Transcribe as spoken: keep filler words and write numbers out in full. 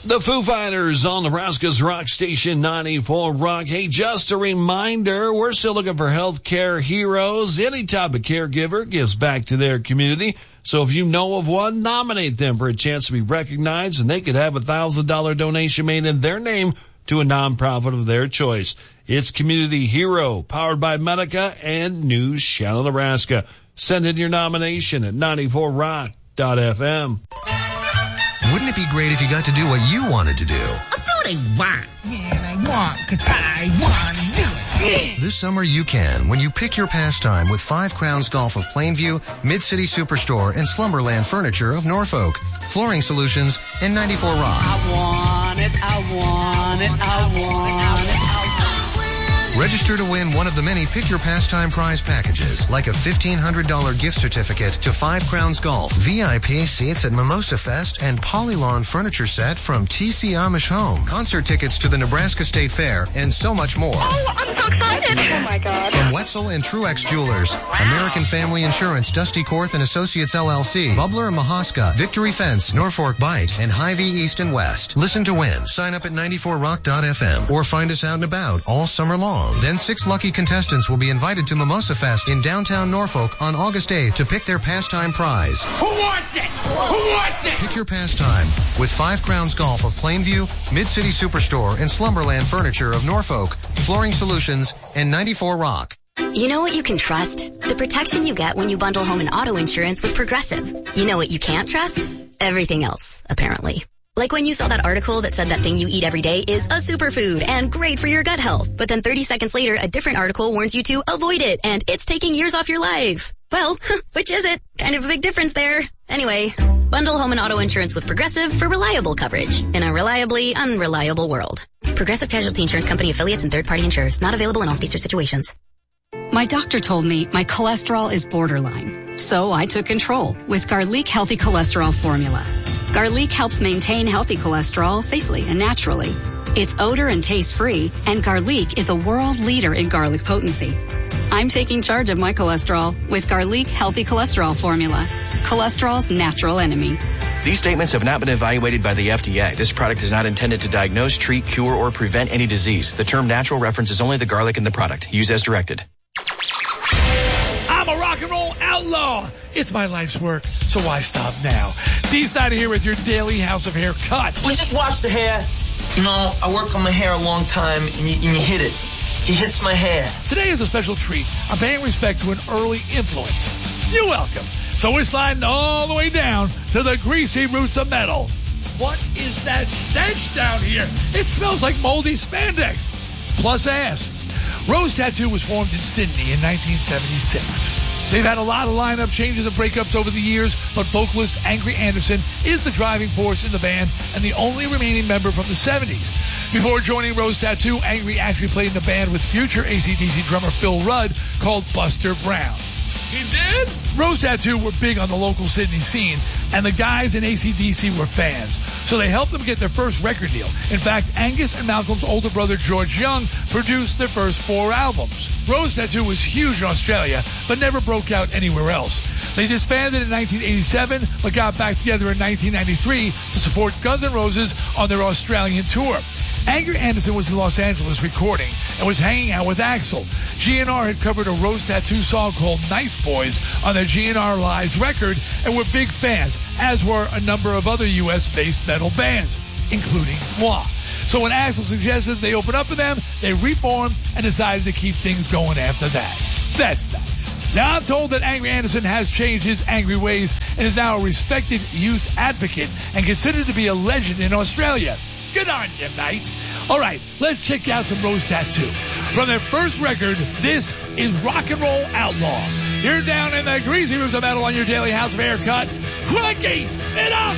The Foo Fighters on Nebraska's Rock Station ninety-four Rock. Hey, just a reminder, we're still looking for healthcare heroes. Any type of caregiver gives back to their community. So if you know of one, nominate them for a chance to be recognized, and they could have a one thousand dollars donation made in their name to a nonprofit of their choice. It's Community Hero, powered by Medica and News Channel Nebraska. Send in your nomination at ninety-four rock dot f m. Wouldn't it be great if you got to do what you wanted to do? That's what I want. Man, I want, cause I want to do it. This summer you can when you pick your pastime with Five Crowns Golf of Plainview, Mid-City Superstore, and Slumberland Furniture of Norfolk, Flooring Solutions, and ninety-four Rock. I want it, I want it, I want it. Register to win one of the many Pick Your Pastime prize packages, like a fifteen hundred dollars gift certificate to Five Crowns Golf, V I P seats at Mimosa Fest, and Polylawn furniture set from T C Amish Home, concert tickets to the Nebraska State Fair, and so much more. Oh, I'm so excited. Oh, my God. From Wetzel and Truex Jewelers, wow. American Family Insurance, Dusty Korth and Associates L L C, Bubbler and Mahaska, Victory Fence, Norfolk Bite, and Hy-Vee East and West. Listen to win. Sign up at ninety-four rock dot f m or find us out and about all summer long. Then six lucky contestants will be invited to Mimosa Fest in downtown Norfolk on August eighth to pick their pastime prize. Who wants it? Who wants it? Pick your pastime with Five Crowns Golf of Plainview, Mid-City Superstore, and Slumberland Furniture of Norfolk, Flooring Solutions, and ninety-four Rock. You know what you can trust? The protection you get when you bundle home and auto insurance with Progressive. You know what you can't trust? Everything else, apparently. Like when you saw that article that said that thing you eat every day is a superfood and great for your gut health. But then thirty seconds later, a different article warns you to avoid it and it's taking years off your life. Well, which is it? Kind of a big difference there. Anyway, bundle home and auto insurance with Progressive for reliable coverage in a reliably unreliable world. Progressive Casualty Insurance Company affiliates and third-party insurers. Not available in all states or situations. My doctor told me my cholesterol is borderline. So I took control with Garlic Healthy Cholesterol Formula. Garlic helps maintain healthy cholesterol safely and naturally. It's odor and taste-free, and Garlic is a world leader in garlic potency. I'm taking charge of my cholesterol with Garlic Healthy Cholesterol Formula, cholesterol's natural enemy. These statements have not been evaluated by the F D A. This product is not intended to diagnose, treat, cure, or prevent any disease. The term natural references only the garlic in the product. Use as directed. I'm a rock and roll outlaw. It's my life's work, so why stop now? D-Side here with your daily House of Hair cut. We just wash the hair. You know, I work on my hair a long time, and you, and you hit it. He hits my hair. Today is a special treat. I'm paying respect to an early influence. You're welcome. So we're sliding all the way down to the greasy roots of metal. What is that stench down here? It smells like moldy spandex. Plus ass. Rose Tattoo was formed in Sydney in nineteen seventy-six. They've had a lot of lineup changes and breakups over the years, but vocalist Angry Anderson is the driving force in the band and the only remaining member from the seventies. Before joining Rose Tattoo, Angry actually played in a band with future A C D C drummer Phil Rudd called Buster Brown. He did? Rose Tattoo were big on the local Sydney scene, and the guys in A C D C were fans. So they helped them get their first record deal. In fact, Angus and Malcolm's older brother George Young produced their first four albums. Rose Tattoo was huge in Australia, but never broke out anywhere else. They disbanded in nineteen eighty-seven, but got back together in nineteen ninety-three to support Guns N' Roses on their Australian tour. Angry Anderson was in Los Angeles recording and was hanging out with Axl. G N R had covered a Rose Tattoo song called Nice Boys on their G N R Lives record and were big fans, as were a number of other U S-based metal bands, including Moi. So when Axl suggested they open up for them, they reformed and decided to keep things going after that. That's nice. Now I'm told that Angry Anderson has changed his angry ways and is now a respected youth advocate and considered to be a legend in Australia. Good on you, mate. All right, let's check out some Rose Tattoo. From their first record, this is Rock and Roll Outlaw. You're down in the greasy roots of metal on your daily House of Hair cut. Cranky it up!